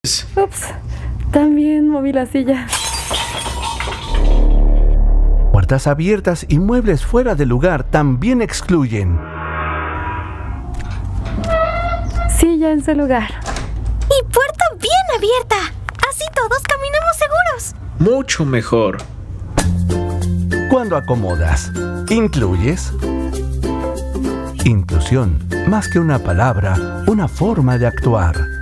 Ups, también moví la silla. Puertas abiertas y muebles fuera de lugar también excluyen. Silla en su lugar. Y puerta bien abierta. Así todos caminamos seguros. Mucho mejor. Cuando acomodas, incluyes. Inclusión, más que una palabra, una forma de actuar.